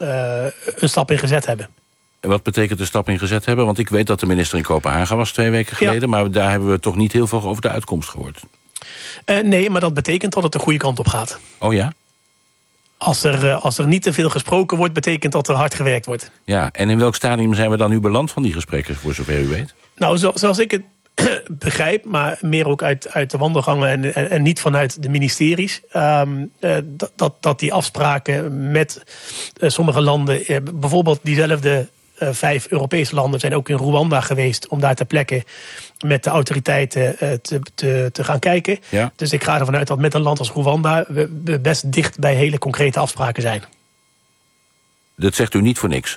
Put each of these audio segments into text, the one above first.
een stap in gezet hebben. En wat betekent de stap in gezet hebben? Want ik weet dat de minister in Kopenhagen was 2 weken geleden... Ja. maar daar hebben we toch niet heel veel over de uitkomst gehoord. Nee, maar dat betekent dat het de goede kant op gaat. Oh ja? Als er niet te veel gesproken wordt, betekent dat er hard gewerkt wordt. Ja, en in welk stadium zijn we dan nu beland van die gesprekken, voor zover u weet? Nou, zoals ik het begrijp, maar meer ook uit de wandelgangen en niet vanuit de ministeries, dat die afspraken met sommige landen, bijvoorbeeld diezelfde 5 Europese landen zijn ook in Rwanda geweest om daar ter plekke met de autoriteiten te gaan kijken. Ja. Dus ik ga ervan uit dat met een land als Rwanda we best dicht bij hele concrete afspraken zijn. Dat zegt u niet voor niks?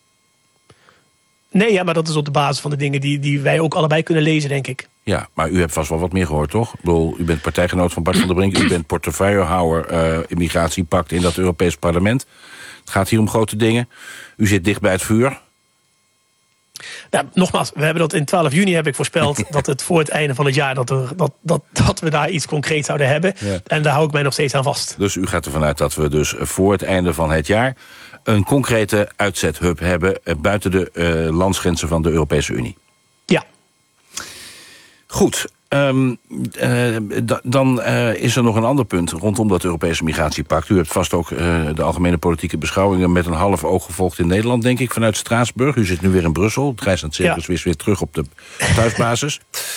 Nee, ja, maar dat is op de basis van de dingen die wij ook allebei kunnen lezen, denk ik. Ja, maar u hebt vast wel wat meer gehoord, toch? Ik bedoel, u bent partijgenoot van Bart van der Brink. U bent portefeuillehouder immigratiepact in dat Europees Parlement. Het gaat hier om grote dingen. U zit dicht bij het vuur. Nou, nogmaals, we hebben dat in 12 juni heb ik voorspeld dat het voor het einde van het jaar dat we daar iets concreets zouden hebben. Ja. En daar hou ik mij nog steeds aan vast. Dus u gaat ervan uit dat we dus voor het einde van het jaar een concrete uitzethub hebben buiten de landsgrenzen van de Europese Unie. Ja. Goed. Dan is er nog een ander punt rondom dat Europese migratiepact. U hebt vast ook de algemene politieke beschouwingen met een half oog gevolgd in Nederland, denk ik, vanuit Straatsburg. U zit nu weer in Brussel. Het reizend circus is weer terug op de thuisbasis.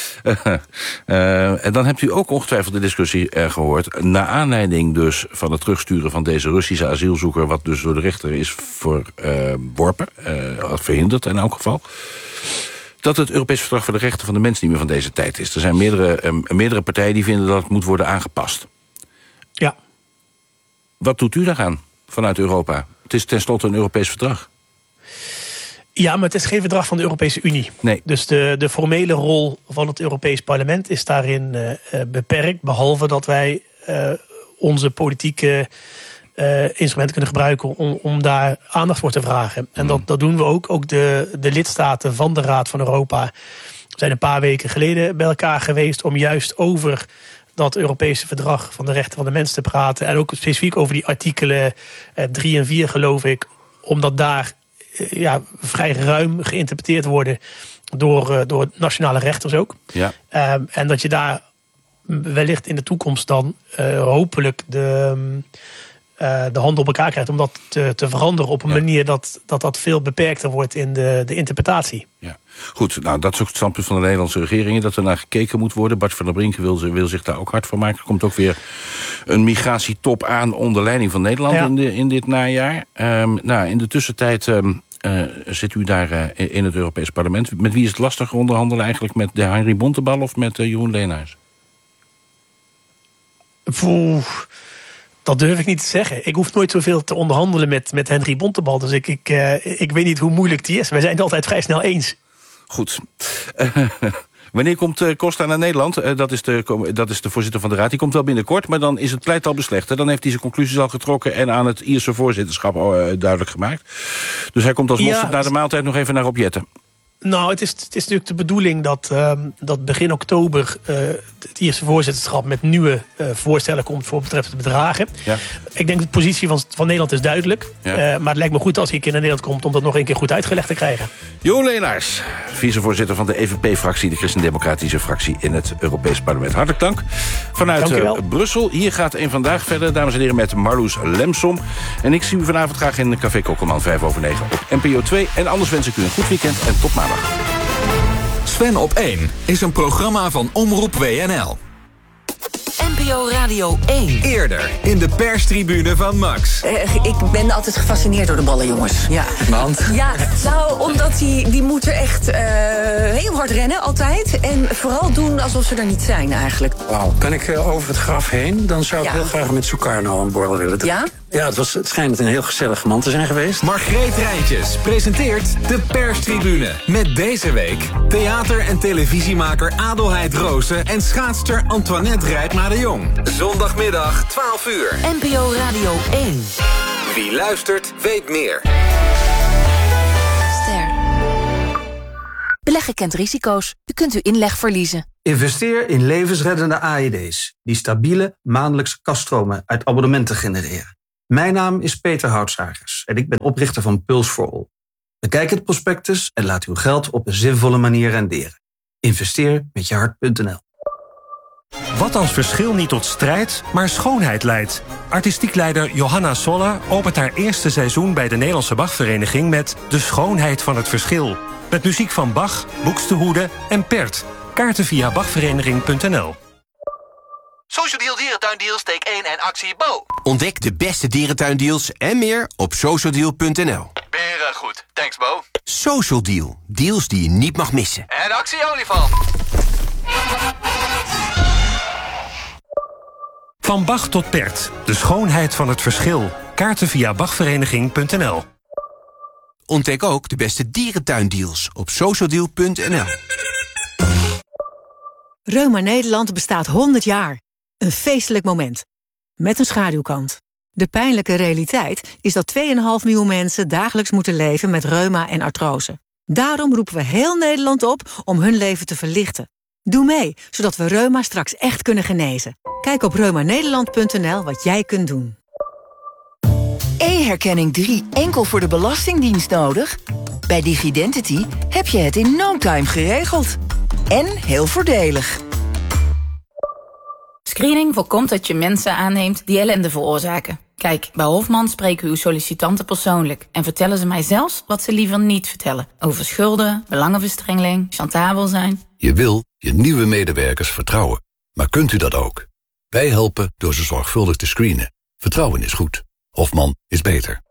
En dan hebt u ook ongetwijfeld de discussie gehoord, naar aanleiding dus van het terugsturen van deze Russische asielzoeker, wat dus door de rechter is verworpen, verhinderd in elk geval, dat het Europees Verdrag voor de Rechten van de Mens niet meer van deze tijd is. Er zijn meerdere partijen die vinden dat het moet worden aangepast. Ja. Wat doet u daaraan vanuit Europa? Het is tenslotte een Europees verdrag. Ja, maar het is geen verdrag van de Europese Unie. Nee. Dus de formele rol van het Europees Parlement is daarin beperkt. Behalve dat wij onze politieke instrumenten kunnen gebruiken om daar aandacht voor te vragen. En dat doen we ook. Ook de lidstaten van de Raad van Europa zijn een paar weken geleden bij elkaar geweest om juist over dat Europese verdrag van de rechten van de mens te praten. En ook specifiek over die artikelen 3 en 4 geloof ik. Omdat daar vrij ruim geïnterpreteerd worden door nationale rechters ook. Ja. En dat je daar wellicht in de toekomst dan hopelijk de handen op elkaar krijgt om dat te veranderen op een manier dat veel beperkter wordt in de interpretatie. Ja. Goed, nou dat is ook het standpunt van de Nederlandse regeringen, dat er naar gekeken moet worden. Bart van der Brink wil zich daar ook hard van maken. Er komt ook weer een migratietop aan onder leiding van Nederland in dit najaar. In de tussentijd zit u daar in het Europees Parlement. Met wie is het lastiger onderhandelen eigenlijk? Met de Henry Bontebal of met Jeroen Leenaars? Dat durf ik niet te zeggen. Ik hoef nooit zoveel te onderhandelen met Henry Bontebal. Dus ik weet niet hoe moeilijk die is. Wij zijn het altijd vrij snel eens. Goed. Wanneer komt Costa naar Nederland? Dat is de voorzitter van de Raad. Die komt wel binnenkort, maar dan is het pleit al beslecht. Dan heeft hij zijn conclusies al getrokken en aan het Ierse voorzitterschap duidelijk gemaakt. Dus hij komt als mosterd na de maaltijd nog even naar Opjetten. Nou, het is natuurlijk de bedoeling dat begin oktober het Ierse voorzitterschap met nieuwe voorstellen komt voor betreffende bedragen. Ja. Ik denk de positie van Nederland is duidelijk. Ja. Maar het lijkt me goed als hij een keer naar Nederland komt om dat nog een keer goed uitgelegd te krijgen. Jeroen Leenaars, vicevoorzitter van de EVP-fractie, de Christen-Democratische fractie in het Europees Parlement. Hartelijk dank. Vanuit Brussel. Hier gaat Eén Vandaag verder, dames en heren, met Marloes Lemsom. En ik zie u vanavond graag in Café Kokkelman 5/9 op NPO 2. En anders wens ik u een goed weekend en tot maandag. Sven op 1 is een programma van Omroep WNL. NPO Radio 1. Eerder in de perstribune van Max. Ik ben altijd gefascineerd door de ballenjongens. Ja. Want? Ja, nou, omdat die moeten echt heel hard rennen altijd. En vooral doen alsof ze er niet zijn eigenlijk. Wauw. Kan ik over het graf heen? Dan zou ik heel graag met Sukarno een borrel willen drinken. Ja? Ja, het schijnt een heel gezellige man te zijn geweest. Margreet Rijntjes presenteert de perstribune. Met deze week theater- en televisiemaker Adelheid Rozen en schaatster Antoinette Rijpma de Jong. Zondagmiddag 12 uur. NPO Radio 1. Wie luistert, weet meer. Ster. Beleggen kent risico's. U kunt uw inleg verliezen. Investeer in levensreddende AED's die stabiele maandelijkse kaststromen uit abonnementen genereren. Mijn naam is Peter Houtsagers en ik ben oprichter van Pulse for All. Bekijk het prospectus en laat uw geld op een zinvolle manier renderen. Investeer met je hart.nl. Wat als verschil niet tot strijd, maar schoonheid leidt? Artistiek leider Johanna Soller opent haar eerste seizoen bij de Nederlandse Bachvereniging met De Schoonheid van het Verschil. Met muziek van Bach, Buxtehude en Pert. Kaarten via bachvereniging.nl. Social Deal Dierentuindeals, take 1 en actie Bo. Ontdek de beste dierentuindeals en meer op socialdeal.nl. Beren goed, thanks Bo. Social Deal, deals die je niet mag missen. En actie olifant. Van Bach tot Pert, de schoonheid van het verschil. Kaarten via bachvereniging.nl. Ontdek ook de beste dierentuindeals op socialdeal.nl. Reuma Nederland bestaat 100 jaar. Een feestelijk moment. Met een schaduwkant. De pijnlijke realiteit is dat 2,5 miljoen mensen dagelijks moeten leven met reuma en artrose. Daarom roepen we heel Nederland op om hun leven te verlichten. Doe mee, zodat we reuma straks echt kunnen genezen. Kijk op reumanederland.nl wat jij kunt doen. E-herkenning 3 enkel voor de Belastingdienst nodig? Bij Digidentity heb je het in no time geregeld. En heel voordelig. Screening voorkomt dat je mensen aanneemt die ellende veroorzaken. Kijk, bij Hofman spreken we uw sollicitanten persoonlijk en vertellen ze mij zelfs wat ze liever niet vertellen. Over schulden, belangenverstrengeling, chantabel zijn. Je wil je nieuwe medewerkers vertrouwen. Maar kunt u dat ook? Wij helpen door ze zorgvuldig te screenen. Vertrouwen is goed. Hofman is beter.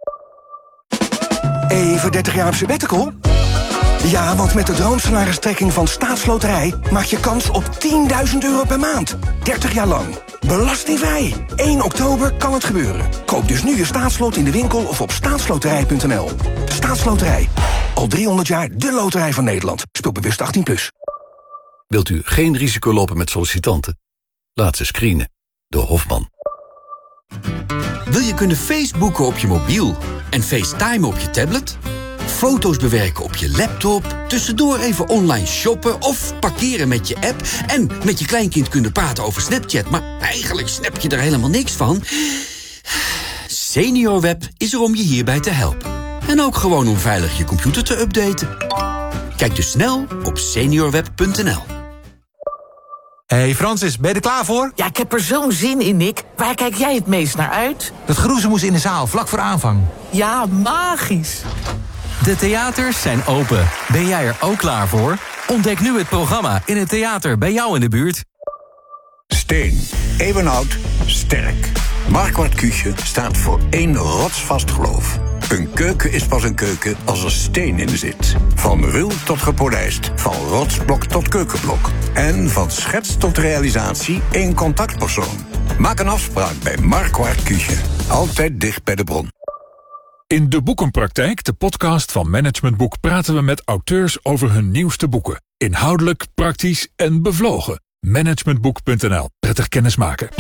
Even 30 jaar op sabbatical? Ja, want met de droomsalaristrekking van Staatsloterij maak je kans op €10.000 per maand. 30 jaar lang. Belastingvrij. 1 oktober kan het gebeuren. Koop dus nu je staatslot in de winkel of op staatsloterij.nl. De Staatsloterij. Al 300 jaar de loterij van Nederland. Speel bewust 18+. Wilt u geen risico lopen met sollicitanten? Laat ze screenen door Hofman. Wil je kunnen Facebooken op je mobiel en FaceTime op je tablet? Foto's bewerken op je laptop, tussendoor even online shoppen of parkeren met je app en met je kleinkind kunnen praten over Snapchat, maar eigenlijk snap je er helemaal niks van? SeniorWeb is er om je hierbij te helpen. En ook gewoon om veilig je computer te updaten. Kijk dus snel op seniorweb.nl. Hey Francis, ben je er klaar voor? Ja, ik heb er zo'n zin in, Nick. Waar kijk jij het meest naar uit? Dat geroezemoes in de zaal, vlak voor aanvang. Ja, magisch. De theaters zijn open. Ben jij er ook klaar voor? Ontdek nu het programma in het theater bij jou in de buurt. Steen, eeuwenoud, sterk. Marquardt Küche staat voor 1 rotsvast geloof. Een keuken is pas een keuken als er steen in zit. Van ruw tot gepolijst, van rotsblok tot keukenblok. En van schets tot realisatie 1 contactpersoon. Maak een afspraak bij Marquardt Küche. Altijd dicht bij de bron. In De Boekenpraktijk, de podcast van Management Boek, praten we met auteurs over hun nieuwste boeken. Inhoudelijk, praktisch en bevlogen. Managementboek.nl. Prettig kennismaken.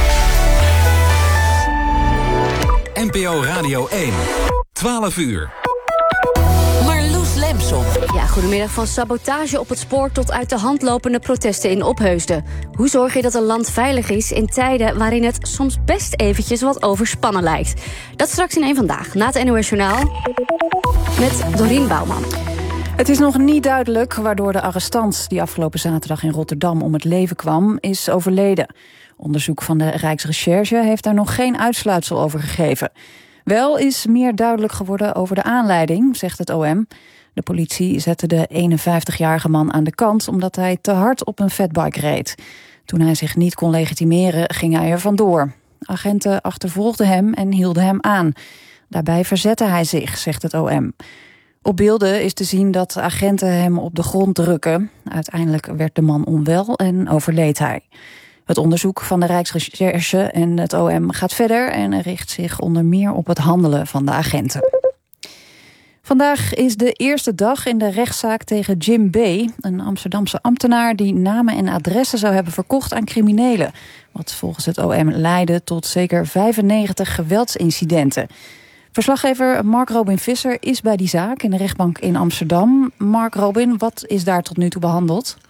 NPO Radio 1. 12 uur. Marloes Lemson. Ja, goedemiddag. Van sabotage op het spoor tot uit de hand lopende protesten in Opheusden. Hoe zorg je dat een land veilig is in tijden waarin het soms best eventjes wat overspannen lijkt? Dat straks in 1 Vandaag, na het NOS Journaal, met Dorien Bouwman. Het is nog niet duidelijk waardoor de arrestant die afgelopen zaterdag in Rotterdam om het leven kwam, is overleden. Onderzoek van de Rijksrecherche heeft daar nog geen uitsluitsel over gegeven. Wel is meer duidelijk geworden over de aanleiding, zegt het OM. De politie zette de 51-jarige man aan de kant omdat hij te hard op een fatbike reed. Toen hij zich niet kon legitimeren, ging hij er vandoor. Agenten achtervolgden hem en hielden hem aan. Daarbij verzette hij zich, zegt het OM. Op beelden is te zien dat agenten hem op de grond drukken. Uiteindelijk werd de man onwel en overleed hij. Het onderzoek van de Rijksrecherche en het OM gaat verder en richt zich onder meer op het handelen van de agenten. Vandaag is de eerste dag in de rechtszaak tegen Jim B., een Amsterdamse ambtenaar die namen en adressen zou hebben verkocht aan criminelen. Wat volgens het OM leidde tot zeker 95 geweldsincidenten. Verslaggever Mark Robin Visser is bij die zaak in de rechtbank in Amsterdam. Mark Robin, wat is daar tot nu toe behandeld?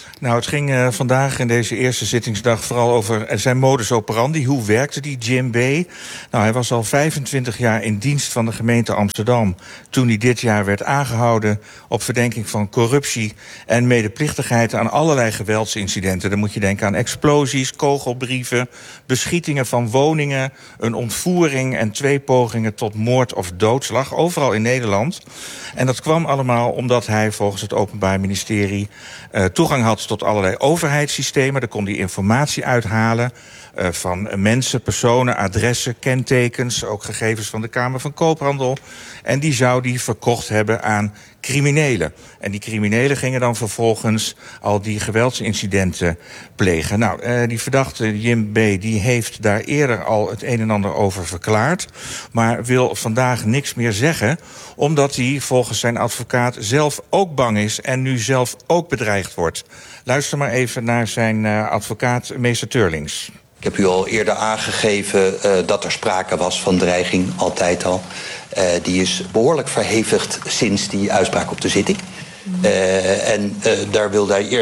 Nou, het ging vandaag in deze eerste zittingsdag vooral over zijn modus operandi. Hoe werkte die Jim B? Nou, hij was al 25 jaar in dienst van de gemeente Amsterdam toen hij dit jaar werd aangehouden op verdenking van corruptie en medeplichtigheid aan allerlei geweldsincidenten. Dan moet je denken aan explosies, kogelbrieven, beschietingen van woningen, een ontvoering en 2 pogingen tot moord of doodslag, overal in Nederland. En dat kwam allemaal omdat hij volgens het Openbaar Ministerie toegang had tot allerlei overheidssystemen. Daar kon hij informatie uithalen van mensen, personen, adressen, kentekens, ook gegevens van de Kamer van Koophandel. En die zou die verkocht hebben aan criminelen. En die criminelen gingen dan vervolgens al die geweldsincidenten plegen. Nou, die verdachte Jim B. die heeft daar eerder al het een en ander over verklaard, maar wil vandaag niks meer zeggen, omdat hij volgens zijn advocaat zelf ook bang is en nu zelf ook bedreigd wordt. Luister maar even naar zijn advocaat, meester Teurlings. Ik heb u al eerder aangegeven dat er sprake was van dreiging, altijd al. Die is behoorlijk verhevigd sinds die uitspraak op de zitting. Daar wilde hij eerst